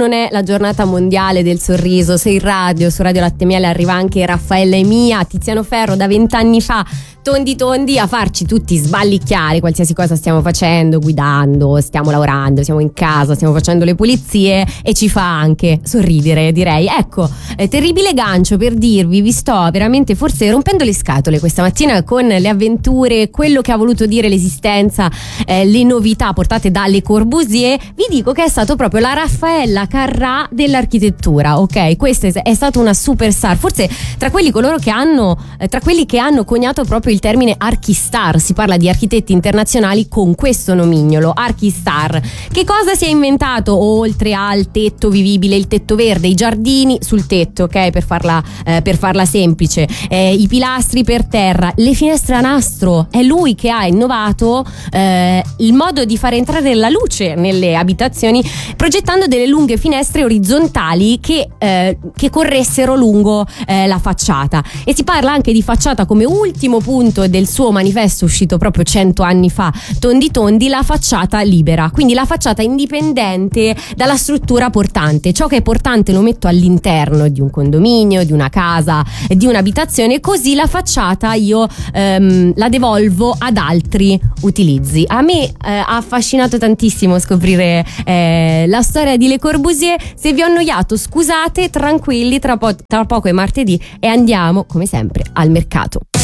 non è la giornata mondiale del sorriso, se in radio, su Radio Latte Miele arriva anche Raffaella e Mia, Tiziano Ferro da 20 anni fa, tondi a farci tutti sballicchiare qualsiasi cosa stiamo facendo, guidando, stiamo lavorando, siamo in casa, stiamo facendo le pulizie, e ci fa anche sorridere, direi. Ecco, terribile gancio per dirvi, vi sto veramente forse rompendo le scatole questa mattina con le avventure, quello che ha voluto dire l'esistenza, le novità portate da Le Corbusier. Vi dico che è stato proprio la Raffaella Carrà dell'architettura, ok? Questa è stata una superstar, forse tra quelli che hanno coniato proprio il termine archistar. Si parla di architetti internazionali con questo nomignolo, archistar. Che cosa si è inventato oltre al tetto vivibile, il tetto verde, i giardini sul tetto, ok? Per farla semplice, i pilastri per terra, le finestre a nastro. È lui che ha innovato il modo di fare entrare la luce nelle abitazioni, progettando delle lunghe finestre orizzontali che corressero lungo la facciata. E si parla anche di facciata come ultimo punto del suo manifesto uscito proprio 100 anni fa, Tondi, la facciata libera, quindi la facciata indipendente dalla struttura portante. Ciò che è portante lo metto all'interno di un condominio, di una casa, di un'abitazione, così la facciata io la devolvo ad altri utilizzi. A me ha affascinato tantissimo scoprire la storia di Le Corbusier. Se vi ho annoiato, scusate, tranquilli, tra poco è martedì e andiamo come sempre al mercato.